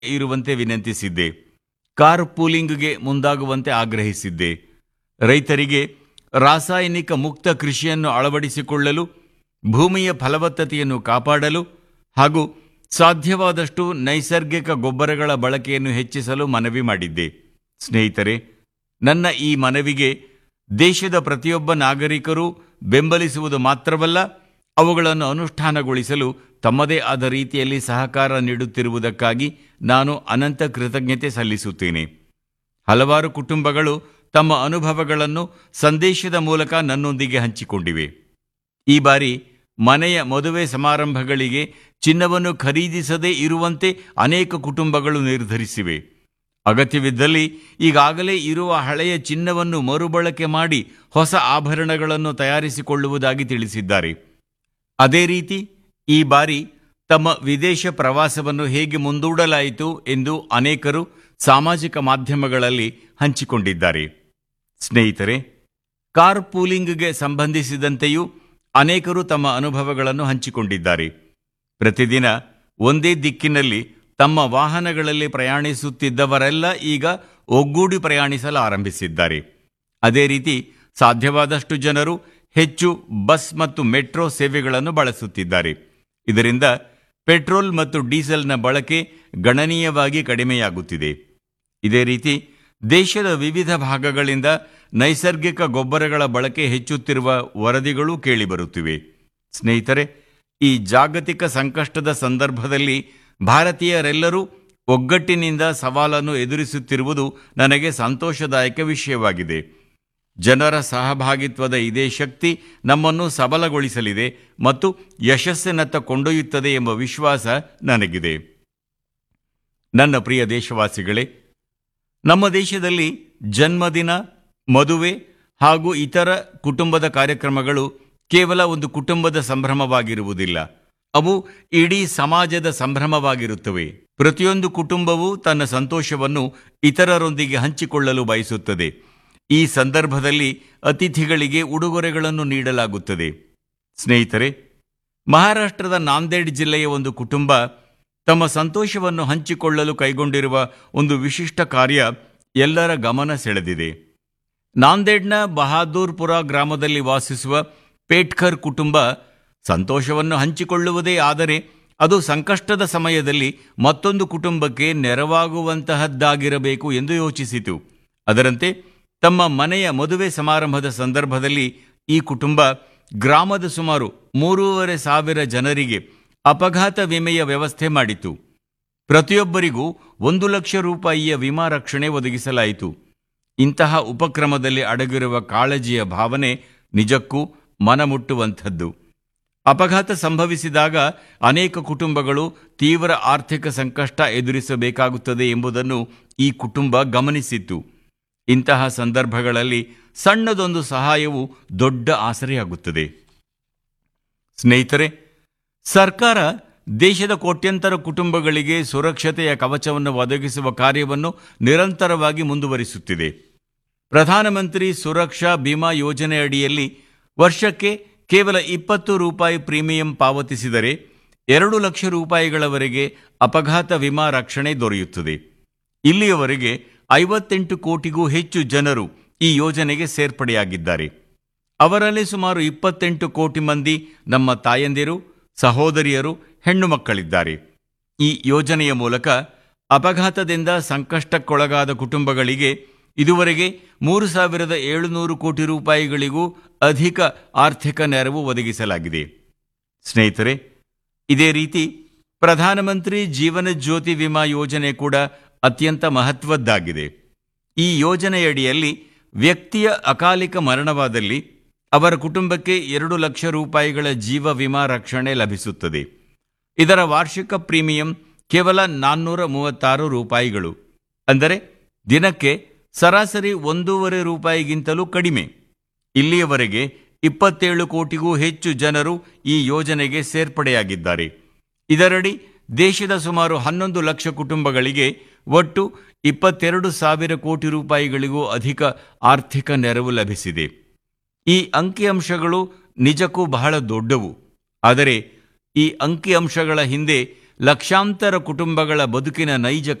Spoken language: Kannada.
ಇರುವಂತೆ ವಿನಂತಿಸಿದ್ದೆ. ಕಾರ್ ಪೂಲಿಂಗ್ಗೆ ಮುಂದಾಗುವಂತೆ ಆಗ್ರಹಿಸಿದ್ದೆ. ರೈತರಿಗೆ ರಾಸಾಯನಿಕ ಮುಕ್ತ ಕೃಷಿಯನ್ನು ಅಳವಡಿಸಿಕೊಳ್ಳಲು, ಭೂಮಿಯ ಫಲವತ್ತತೆಯನ್ನು ಕಾಪಾಡಲು ಹಾಗೂ ಸಾಧ್ಯವಾದಷ್ಟು ನೈಸರ್ಗಿಕ ಗೊಬ್ಬರಗಳ ಬಳಕೆಯನ್ನು ಹೆಚ್ಚಿಸಲು ಮನವಿ ಮಾಡಿದ್ದೆ. ಸ್ನೇಹಿತರೆ, ನನ್ನ ಈ ಮನವಿಗೆ ದೇಶದ ಪ್ರತಿಯೊಬ್ಬ ನಾಗರಿಕರು ಬೆಂಬಲಿಸುವುದು ಮಾತ್ರವಲ್ಲ, ಅವುಗಳನ್ನು ಅನುಷ್ಠಾನಗೊಳಿಸಲು ತಮ್ಮದೇ ಆದ ರೀತಿಯಲ್ಲಿ ಸಹಕಾರ ನೀಡುತ್ತಿರುವುದಕ್ಕಾಗಿ ನಾನು ಅನಂತ ಕೃತಜ್ಞತೆ ಸಲ್ಲಿಸುತ್ತೇನೆ. ಹಲವಾರು ಕುಟುಂಬಗಳು ತಮ್ಮ ಅನುಭವಗಳನ್ನು ಸಂದೇಶದ ಮೂಲಕ ನನ್ನೊಂದಿಗೆ ಹಂಚಿಕೊಂಡಿವೆ. ಈ ಬಾರಿ ಮನೆಯ ಮದುವೆ ಸಮಾರಂಭಗಳಿಗೆ ಚಿನ್ನವನ್ನು ಖರೀದಿಸದೇ ಇರುವಂತೆ ಅನೇಕ ಕುಟುಂಬಗಳು ನಿರ್ಧರಿಸಿವೆ. ಅಗತ್ಯವಿದ್ದಲ್ಲಿ ಈಗಾಗಲೇ ಇರುವ ಹಳೆಯ ಚಿನ್ನವನ್ನು ಮರುಬಳಕೆ ಮಾಡಿ ಹೊಸ ಆಭರಣಗಳನ್ನು ತಯಾರಿಸಿಕೊಳ್ಳುವುದಾಗಿ ತಿಳಿಸಿದ್ದಾರೆ. ಅದೇ ರೀತಿ ಈ ಬಾರಿ ತಮ್ಮ ವಿದೇಶ ಪ್ರವಾಸವನ್ನು ಹೇಗೆ ಮುಂದೂಡಲಾಯಿತು ಎಂದು ಅನೇಕರು ಸಾಮಾಜಿಕ ಮಾಧ್ಯಮಗಳಲ್ಲಿ ಹಂಚಿಕೊಂಡಿದ್ದಾರೆ. ಸ್ನೇಹಿತರೆ, ಕಾರ್ ಪೂಲಿಂಗ್ಗೆ ಸಂಬಂಧಿಸಿದಂತೆಯೂ ಅನೇಕರು ತಮ್ಮ ಅನುಭವಗಳನ್ನು ಹಂಚಿಕೊಂಡಿದ್ದಾರೆ. ಪ್ರತಿದಿನ ಒಂದೇ ದಿಕ್ಕಿನಲ್ಲಿ ತಮ್ಮ ವಾಹನಗಳಲ್ಲಿ ಪ್ರಯಾಣಿಸುತ್ತಿದ್ದವರೆಲ್ಲ ಈಗ ಒಗ್ಗೂಡಿ ಪ್ರಯಾಣಿಸಲು ಆರಂಭಿಸಿದ್ದಾರೆ. ಅದೇ ರೀತಿ ಸಾಧ್ಯವಾದಷ್ಟು ಜನರು ಹೆಚ್ಚು ಬಸ್ ಮತ್ತು ಮೆಟ್ರೋ ಸೇವೆಗಳನ್ನು ಬಳಸುತ್ತಿದ್ದಾರೆ. ಇದರಿಂದ ಪೆಟ್ರೋಲ್ ಮತ್ತು ಡೀಸೆಲ್ನ ಬಳಕೆ ಗಣನೀಯವಾಗಿ ಕಡಿಮೆಯಾಗುತ್ತಿದೆ. ಇದೇ ರೀತಿ ದೇಶದ ವಿವಿಧ ಭಾಗಗಳಿಂದ ನೈಸರ್ಗಿಕ ಗೊಬ್ಬರಗಳ ಬಳಕೆ ಹೆಚ್ಚುತ್ತಿರುವ ವರದಿಗಳು ಕೇಳಿಬರುತ್ತಿವೆ. ಸ್ನೇಹಿತರೆ, ಈ ಜಾಗತಿಕ ಸಂಕಷ್ಟದ ಸಂದರ್ಭದಲ್ಲಿ ಭಾರತೀಯರೆಲ್ಲರೂ ಒಗ್ಗಟ್ಟಿನಿಂದ ಸವಾಲನ್ನು ಎದುರಿಸುತ್ತಿರುವುದು ನನಗೆ ಸಂತೋಷದಾಯಕ ವಿಷಯವಾಗಿದೆ. ಜನರ ಸಹಭಾಗಿತ್ವದ ಇದೇ ಶಕ್ತಿ ನಮ್ಮನ್ನು ಸಬಲಗೊಳಿಸಲಿದೆ ಮತ್ತು ಯಶಸ್ಸಿನತ್ತ ಕೊಂಡೊಯ್ಯುತ್ತದೆ ಎಂಬ ವಿಶ್ವಾಸ ನನಗಿದೆ. ನನ್ನ ಪ್ರಿಯ ದೇಶವಾಸಿಗಳೇ, ನಮ್ಮ ದೇಶದಲ್ಲಿ ಜನ್ಮದಿನ, ಮದುವೆ ಹಾಗೂ ಇತರ ಕುಟುಂಬದ ಕಾರ್ಯಕ್ರಮಗಳು ಕೇವಲ ಒಂದು ಕುಟುಂಬದ ಸಂಭ್ರಮವಾಗಿರುವುದಿಲ್ಲ. ಅವು ಇಡೀ ಸಮಾಜದ ಸಂಭ್ರಮವಾಗಿರುತ್ತವೆ. ಪ್ರತಿಯೊಂದು ಕುಟುಂಬವೂ ತನ್ನ ಸಂತೋಷವನ್ನು ಇತರರೊಂದಿಗೆ ಹಂಚಿಕೊಳ್ಳಲು ಬಯಸುತ್ತದೆ. ಈ ಸಂದರ್ಭದಲ್ಲಿ ಅತಿಥಿಗಳಿಗೆ ಉಡುಗೊರೆಗಳನ್ನು ನೀಡಲಾಗುತ್ತದೆ. ಸ್ನೇಹಿತರೆ, ಮಹಾರಾಷ್ಟ್ರದ ನಾಂದೇಡ್ ಜಿಲ್ಲೆಯ ಒಂದು ಕುಟುಂಬ ತಮ್ಮ ಸಂತೋಷವನ್ನು ಹಂಚಿಕೊಳ್ಳಲು ಕೈಗೊಂಡಿರುವ ಒಂದು ವಿಶಿಷ್ಟ ಕಾರ್ಯ ಎಲ್ಲರ ಗಮನ ಸೆಳೆದಿದೆ. ನಾಂದೇಡ್ನ ಬಹಾದೂರ್ಪುರ ಗ್ರಾಮದಲ್ಲಿ ವಾಸಿಸುವ ಪೇಟ್ಕರ್ ಕುಟುಂಬ ಸಂತೋಷವನ್ನು ಹಂಚಿಕೊಳ್ಳುವುದೇ ಆದರೆ ಅದು ಸಂಕಷ್ಟದ ಸಮಯದಲ್ಲಿ ಮತ್ತೊಂದು ಕುಟುಂಬಕ್ಕೆ ನೆರವಾಗುವಂತಹದ್ದಾಗಿರಬೇಕು ಎಂದು ಯೋಚಿಸಿತು. ಅದರಂತೆ ತಮ್ಮ ಮನೆಯ ಮದುವೆ ಸಮಾರಂಭದ ಸಂದರ್ಭದಲ್ಲಿ ಈ ಕುಟುಂಬ ಗ್ರಾಮದ ಸುಮಾರು 3,500 ಜನರಿಗೆ ಅಪಘಾತ ವಿಮೆಯ ವ್ಯವಸ್ಥೆ ಮಾಡಿತು. ಪ್ರತಿಯೊಬ್ಬರಿಗೂ 1 ಲಕ್ಷ ರೂಪಾಯಿಯ ವಿಮಾ ರಕ್ಷಣೆ ಒದಗಿಸಲಾಯಿತು. ಇಂತಹ ಉಪಕ್ರಮದಲ್ಲಿ ಅಡಗಿರುವ ಕಾಳಜಿಯ ಭಾವನೆ ನಿಜಕ್ಕೂ ಮನಮುಟ್ಟುವಂಥದ್ದು. ಅಪಘಾತ ಸಂಭವಿಸಿದಾಗ ಅನೇಕ ಕುಟುಂಬಗಳು ತೀವ್ರ ಆರ್ಥಿಕ ಸಂಕಷ್ಟ ಎದುರಿಸಬೇಕಾಗುತ್ತದೆ ಎಂಬುದನ್ನು ಈ ಕುಟುಂಬ ಗಮನಿಸಿತ್ತು. ಇಂತಹ ಸಂದರ್ಭಗಳಲ್ಲಿ ಸಣ್ಣದೊಂದು ಸಹಾಯವು ದೊಡ್ಡ ಆಸರೆಯಾಗುತ್ತದೆ. ಸ್ನೇಹಿತರೆ, ಸರ್ಕಾರ ದೇಶದ ಕೋಟ್ಯಂತರ ಕುಟುಂಬಗಳಿಗೆ ಸುರಕ್ಷತೆಯ ಕವಚವನ್ನು ಒದಗಿಸುವ ಕಾರ್ಯವನ್ನು ನಿರಂತರವಾಗಿ ಮುಂದುವರಿಸುತ್ತಿದೆ. ಪ್ರಧಾನಮಂತ್ರಿ ಸುರಕ್ಷಾ ಬಿಮಾ ಯೋಜನೆ ಅಡಿಯಲ್ಲಿ ವರ್ಷಕ್ಕೆ ಕೇವಲ 20 ರೂಪಾಯಿ ಪ್ರೀಮಿಯಂ ಪಾವತಿಸಿದರೆ 2 ಲಕ್ಷ ರೂಪಾಯಿಗಳವರೆಗೆ ಅಪಘಾತ ವಿಮಾ ರಕ್ಷಣೆ ದೊರೆಯುತ್ತದೆ. ಇಲ್ಲಿಯವರೆಗೆ 58 ಕೋಟಿಗೂ ಹೆಚ್ಚು ಜನರು ಈ ಯೋಜನೆಗೆ ಸೇರ್ಪಡೆಯಾಗಿದ್ದಾರೆ. ಅವರಲ್ಲಿ ಸುಮಾರು 28 ಕೋಟಿ ಮಂದಿ ನಮ್ಮ ತಾಯಂದಿರು, ಸಹೋದರಿಯರು, ಹೆಣ್ಣು ಮಕ್ಕಳಿದ್ದಾರೆ. ಈ ಯೋಜನೆಯ ಮೂಲಕ ಅಪಘಾತದಿಂದ ಸಂಕಷ್ಟಕ್ಕೊಳಗಾದ ಕುಟುಂಬಗಳಿಗೆ ಇದುವರೆಗೆ 3,700 ಕೋಟಿ ರೂಪಾಯಿಗಳಿಗೂ ಅಧಿಕ ಆರ್ಥಿಕ ನೆರವು ಒದಗಿಸಲಾಗಿದೆ. ಸ್ನೇಹಿತರೆ, ಇದೇ ರೀತಿ ಪ್ರಧಾನಮಂತ್ರಿ ಜೀವನ ಜ್ಯೋತಿ ವಿಮಾ ಯೋಜನೆ ಕೂಡ ಅತ್ಯಂತ ಮಹತ್ವದ್ದಾಗಿದೆ. ಈ ಯೋಜನೆಯಡಿಯಲ್ಲಿ ವ್ಯಕ್ತಿಯ ಅಕಾಲಿಕ ಮರಣವಾದಲ್ಲಿ ಅವರ ಕುಟುಂಬಕ್ಕೆ 2 ಲಕ್ಷ ರೂಪಾಯಿಗಳ ಜೀವ ವಿಮಾ ರಕ್ಷಣೆ ಲಭಿಸುತ್ತದೆ. ಇದರ ವಾರ್ಷಿಕ ಪ್ರೀಮಿಯಂ ಕೇವಲ 436 ರೂಪಾಯಿಗಳು, ಅಂದರೆ ದಿನಕ್ಕೆ ಸರಾಸರಿ 1.5 ರೂಪಾಯಿಗಿಂತಲೂ ಕಡಿಮೆ. ಇಲ್ಲಿಯವರೆಗೆ 27 ಕೋಟಿಗೂ ಹೆಚ್ಚು ಜನರು ಈ ಯೋಜನೆಗೆ ಸೇರ್ಪಡೆಯಾಗಿದ್ದಾರೆ. ಇದರಡಿ ದೇಶದ ಸುಮಾರು 11 ಲಕ್ಷ ಕುಟುಂಬಗಳಿಗೆ ಒಟ್ಟು 22,000 ಕೋಟಿ ರೂಪಾಯಿಗಳಿಗೂ ಅಧಿಕ ಆರ್ಥಿಕ ನೆರವು ಲಭಿಸಿದೆ. ಈ ಅಂಕಿಅಂಶಗಳು ನಿಜಕ್ಕೂ ಬಹಳ ದೊಡ್ಡವು. ಆದರೆ ಈ ಅಂಕಿಅಂಶಗಳ ಹಿಂದೆ ಲಕ್ಷಾಂತರ ಕುಟುಂಬಗಳ ಬದುಕಿನ ನೈಜ